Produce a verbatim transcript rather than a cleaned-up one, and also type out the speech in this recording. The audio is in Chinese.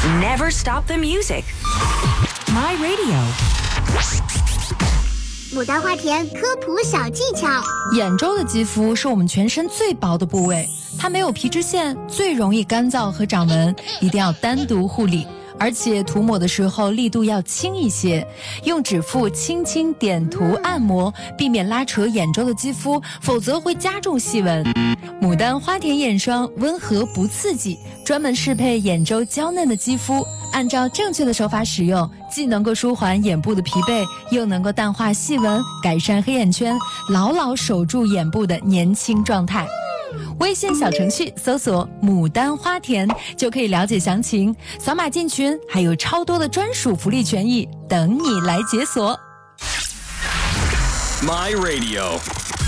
Never stop the music. My Radio. 牡丹花田科普小技巧。 眼周的肌肤是我们全身最薄的部位，它没有皮脂腺，最容易干燥和长纹，一定要单独护理。而且涂抹的时候力度要轻一些，用指腹轻轻点涂按摩，避免拉扯眼周的肌肤，否则会加重细纹。牡丹花田眼霜温和不刺激，专门适配眼周娇嫩的肌肤，按照正确的手法使用，既能够舒缓眼部的疲惫，又能够淡化细纹，改善黑眼圈，牢牢守住眼部的年轻状态。微信小程序搜索牡丹花田就可以了解详情，扫码进群还有超多的专属福利权益等你来解锁。 My Radio